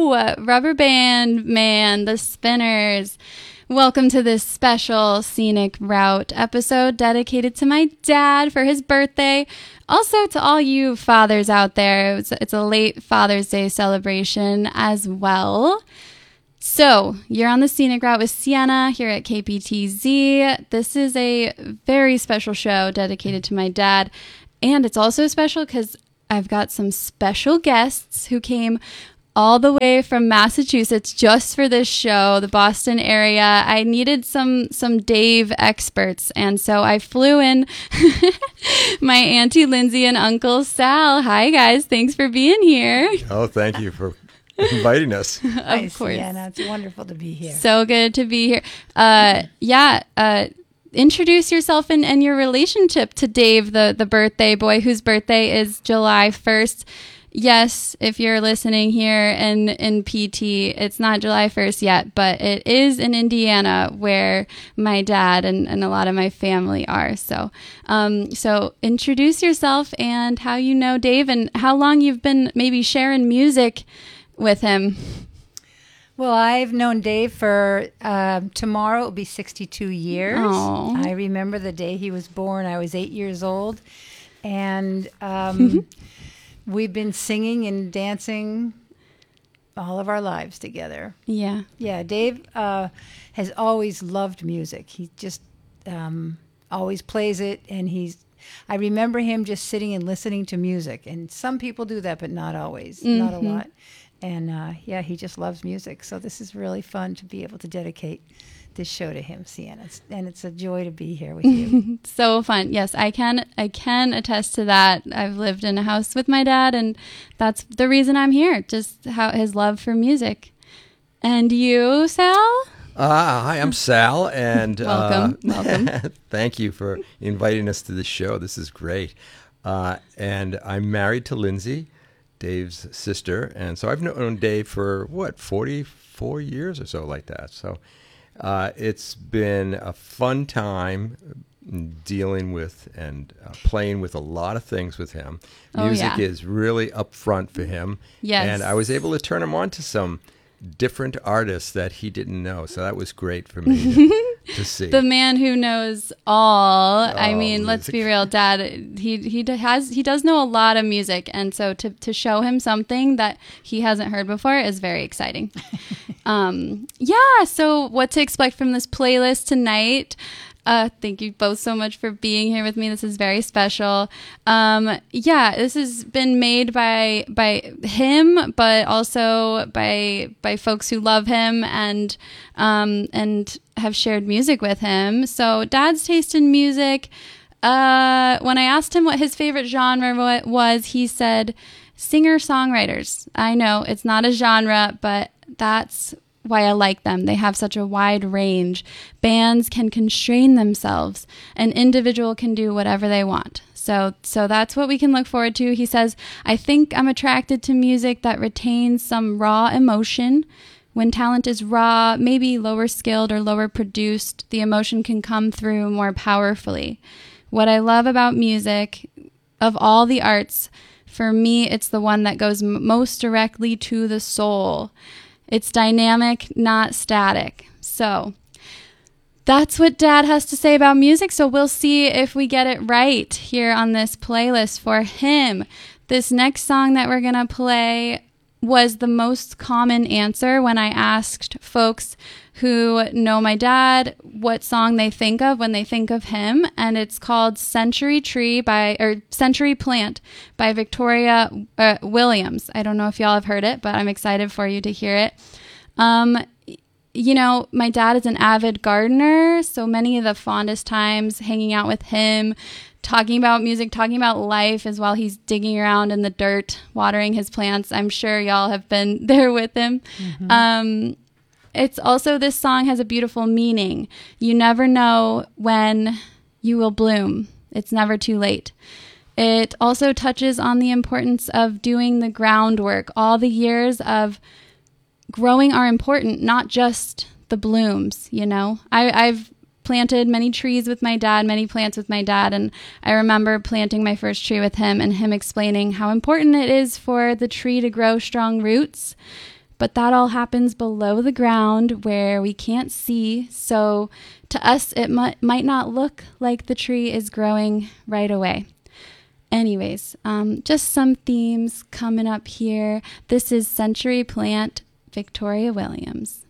Hello, Rubber Band Man, the Spinners. Welcome to this special Scenic Route episode dedicated to my dad for his birthday. Also to all you fathers out there. It's a late Father's Day celebration as well. So, you're on the Scenic Route with Sienna here at KPTZ. This is a very special show dedicated to my dad. And it's also special because I've got some special guests who came all the way from Massachusetts just for this show, the Boston area. I needed some Dave experts, and so I flew in my Auntie Lindsay and Uncle Sal. Hi, guys. Thanks for being here. Oh, thank you for inviting us. Hi, Of course. Sienna. It's wonderful to be here. So good to be here. Introduce yourself and your relationship to Dave, the birthday boy, whose birthday is July 1st. Yes, if you're listening here in PT, it's not July 1st yet, but it is in Indiana where my dad and a lot of my family are. So introduce yourself and how you know Dave and how long you've been maybe sharing music with him. Well, I've known Dave for tomorrow. It will be 62 years. Aww. I remember the day he was born. I was 8 years old. And we've been singing and dancing all of our lives together. Yeah. Yeah, Dave has always loved music. He just always plays it. And I remember him just sitting and listening to music. And some people do that, but not always, not a lot. And he just loves music. So this is really fun to be able to dedicate this show to him, Sienna. And it's a joy to be here with you. So fun. Yes, I can attest to that. I've lived in a house with my dad, and that's the reason I'm here, just how his love for music. And you, Sal? Hi, I'm Sal, and Welcome. thank you for inviting us to this show. This is great. And I'm married to Lindsay, Dave's sister, and so I've known Dave for 44 years or so, like that. So it's been a fun time dealing with and playing with a lot of things with him. Music is really up front for him. Yes. And I was able to turn him on to some different artists that he didn't know, so that was great for me to see. The man who knows all. I mean, let's music. be real, Dad. He does know a lot of music, and so to show him something that he hasn't heard before is very exciting. So what to expect from this playlist tonight? Thank you both so much for being here with me. This is very special. This has been made by him, but also by folks who love him and have shared music with him. So Dad's taste in music, when I asked him what his favorite genre was, he said singer-songwriters. I know it's not a genre, but that's why I like them. They have such a wide range. Bands can constrain themselves. An individual can do whatever they want. So that's what we can look forward to. He says, I think I'm attracted to music that retains some raw emotion. When talent is raw, maybe lower skilled or lower produced, the emotion can come through more powerfully. What I love about music, of all the arts, for me, it's the one that goes most directly to the soul. It's dynamic, not static. So that's what Dad has to say about music. So we'll see if we get it right here on this playlist for him. This next song that we're going to play was the most common answer when I asked folks who know my dad what song they think of when they think of him, and it's called Century Plant by Victoria Williams. I don't know if y'all have heard it, but I'm excited for you to hear it. My dad is an avid gardener, so many of the fondest times hanging out with him, talking about music, talking about life as while he's digging around in the dirt, watering his plants. I'm sure y'all have been there with him. Mm-hmm. It's also, this song has a beautiful meaning. You never know when you will bloom. It's never too late. It also touches on the importance of doing the groundwork. All the years of growing are important, not just the blooms, I've planted many trees with my dad, many plants with my dad, and I remember planting my first tree with him and him explaining how important it is for the tree to grow strong roots, but that all happens below the ground where we can't see. So to us, it might not look like the tree is growing right away. Anyways, just some themes coming up here. This is Century Plant, Victoria Williams.